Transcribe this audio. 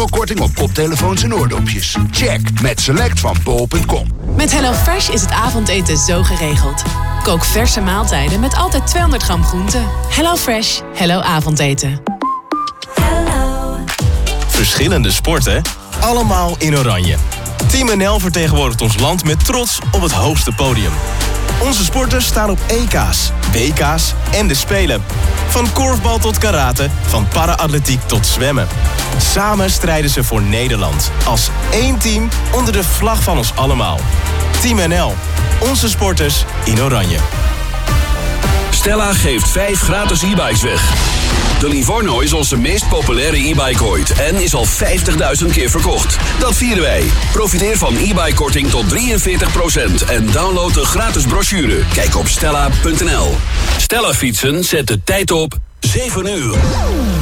Korting op koptelefoons en oordopjes. Check met select van bol.com. Met HelloFresh is het avondeten zo geregeld. Kook verse maaltijden met altijd 200 gram groente. HelloFresh. Hello avondeten. Verschillende sporten, allemaal in oranje. Team NL vertegenwoordigt ons land met trots op het hoogste podium. Onze sporters staan op EK's, WK's en de Spelen. Van korfbal tot karate, van para-atletiek tot zwemmen. Samen strijden ze voor Nederland. Als één team onder de vlag van ons allemaal. Team NL. Onze sporters in oranje. Stella geeft 5 gratis e-bikes weg. De Livorno is onze meest populaire e-bike ooit en is al 50.000 keer verkocht. Dat vieren wij. Profiteer van e-bike-korting tot 43% en download de gratis brochure. Kijk op stella.nl. Stella fietsen zet de tijd op 7 uur.